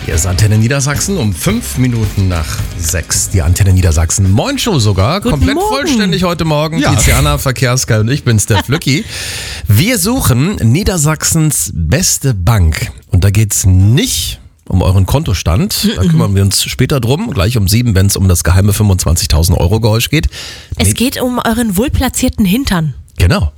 Hier ist Antenne Niedersachsen um 5 Minuten nach 6. Die Antenne Niedersachsen Moin-Show sogar. Guten Komplett Morgen. vollständig heute Morgen. Ja. Tiziana, Verkehrskai und ich bin's, der Flücki. Wir suchen Niedersachsens beste Bank. Und da geht's nicht um euren Kontostand. Da kümmern wir uns später drum. Gleich um 7, wenn es um das geheime 25.000 Euro Geräusch geht. Es geht um euren wohlplatzierten Hintern. Genau.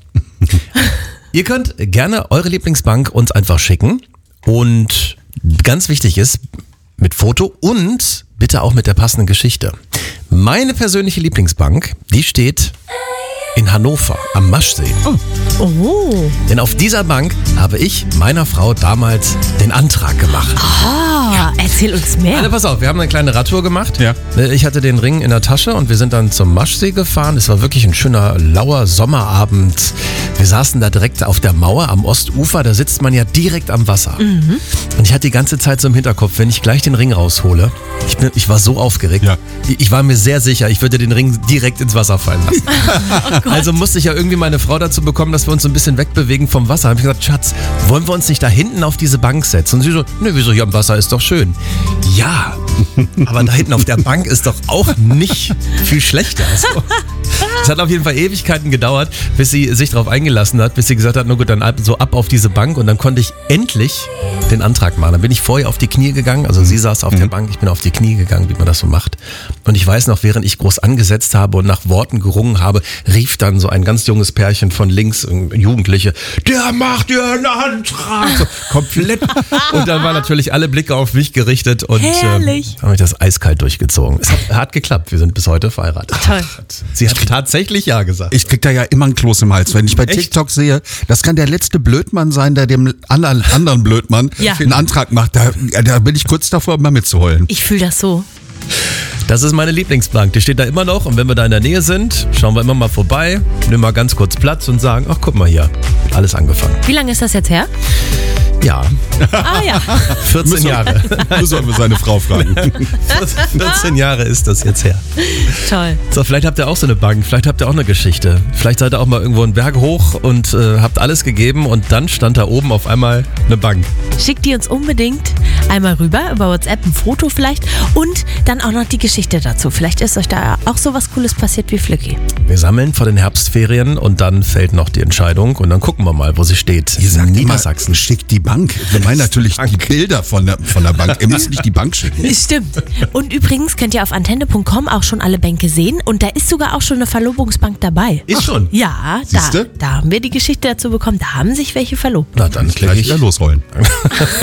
Ihr könnt gerne eure Lieblingsbank uns einfach schicken. Und ganz wichtig ist, mit Foto und bitte auch mit der passenden Geschichte. Meine persönliche Lieblingsbank, die steht in Hannover am Maschsee. Oh. Denn auf dieser Bank habe ich meiner Frau damals den Antrag gemacht. Erzähl uns Alle, mehr. pass auf, wir haben eine kleine Radtour gemacht. Ja. Ich hatte den Ring in der Tasche und wir sind dann zum Maschsee gefahren. Es war wirklich ein schöner, lauer Sommerabend. Wir saßen da direkt auf der Mauer am Ostufer. Da sitzt man ja direkt am Wasser. Und ich hatte die ganze Zeit so im Hinterkopf, wenn ich gleich den Ring raushole, ich war so aufgeregt. Ja. Ich war mir sehr sicher, ich würde den Ring direkt ins Wasser fallen lassen. Also musste ich ja irgendwie meine Frau dazu bekommen, dass wir uns so ein bisschen wegbewegen vom Wasser. Habe ich gesagt, Schatz, wollen wir uns nicht da hinten auf diese Bank setzen? Und sie so, ne, wieso, hier am Wasser ist doch schön. Ja, aber da hinten auf der Bank ist doch auch nicht viel schlechter. So. Es hat auf jeden Fall Ewigkeiten gedauert, bis sie sich darauf eingelassen hat, bis sie gesagt hat, na gut, dann so ab auf diese Bank und dann konnte ich endlich den Antrag machen. Dann bin ich vorher auf die Knie gegangen, also sie saß auf der Bank, ich bin auf die Knie gegangen, wie man das so macht. Und ich weiß noch, während ich groß angesetzt habe und nach Worten gerungen habe, rief dann so ein ganz junges Pärchen von links, Jugendliche, der macht dir einen Antrag. So, komplett. Und dann waren natürlich alle Blicke auf mich gerichtet und Herrlich. habe ich das eiskalt durchgezogen. Es hat geklappt, wir sind bis heute verheiratet. Toll. Sie hat tatsächlich ja gesagt. Ich krieg da ja immer ein Kloß im Hals. Wenn ich bei Echt? TikTok sehe, das kann der letzte Blödmann sein, der dem anderen Blödmann Ja. einen Antrag macht. Da bin ich kurz davor, mal mitzuheulen. Ich fühle das so. Das ist meine Lieblingsbank, die steht da immer noch und wenn wir da in der Nähe sind, schauen wir immer mal vorbei, nehmen mal ganz kurz Platz und sagen, ach guck mal hier, alles angefangen. Wie lange ist das jetzt her? Ja, Ah ja. 14 Jahre. Müssen wir seine Frau fragen. 14 Jahre ist das jetzt her. Toll. So, vielleicht habt ihr auch so eine Bank, vielleicht habt ihr auch eine Geschichte. Vielleicht seid ihr auch mal irgendwo einen Berg hoch und habt alles gegeben und dann stand da oben auf einmal eine Bank. Schickt die uns unbedingt einmal rüber, über WhatsApp ein Foto vielleicht und dann auch noch die Geschichte dazu. Vielleicht ist euch da auch so was Cooles passiert wie Flücki. Wir sammeln vor den Herbstferien und dann fällt noch die Entscheidung und dann gucken wir mal, wo sie steht. Ihr sagt Niedersachsen. immer, schickt die Bank. Wir meinen natürlich die Bilder von der Bank. Ihr müsst nicht die Bank schicken. Stimmt. Und übrigens könnt ihr auf antenne.com auch schon alle Bänke sehen und da ist sogar auch schon eine Verlobungsbank dabei. Ist schon. Ja, Siehste? da haben wir die Geschichte dazu bekommen. Da haben sich welche verlobt. Na dann klicke Gleich ich. wieder losrollen.